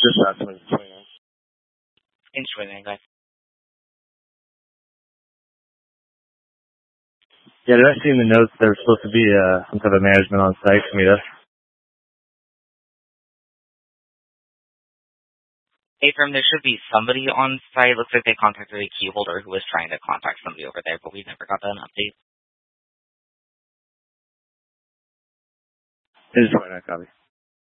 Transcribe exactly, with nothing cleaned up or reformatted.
Just last one, twenty-nine. Thanks for that, guys. Yeah, did I see in the notes there was supposed to be uh, some type of management on site to meet us? Hey, firm, there should be somebody on site. Looks like they contacted a key holder who was trying to contact somebody over there, but we never got an update. It's twenty-nine, copy.